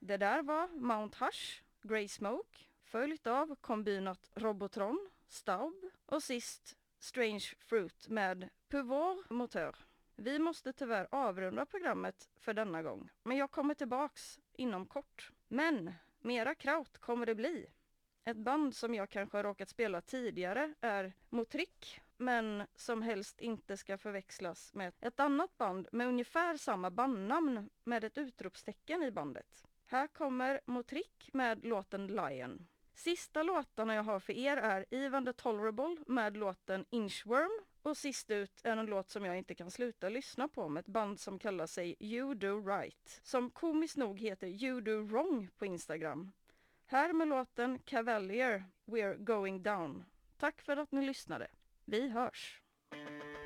Det där var Mount Hush, Grey Smoke, följt av kombinat Robotron, Staub och sist Strange Fruit med Pouvoir Moteur. Vi måste tyvärr avrunda programmet för denna gång, men jag kommer tillbaks inom kort. Men mera kraut kommer det bli. Ett band som jag kanske har råkat spela tidigare är Motrick, men som helst inte ska förväxlas med ett annat band med ungefär samma bandnamn med ett utropstecken i bandet. Här kommer Motrick med låten Lion. Sista låtarna jag har för er är Ivan the Tolerable med låten Inchworm och sist ut är en låt som jag inte kan sluta lyssna på med ett band som kallar sig You Do Right, som komiskt nog heter You Do Wrong på Instagram. Här med låten Cavalier, We're Going Down. Tack för att ni lyssnade. Vi hörs!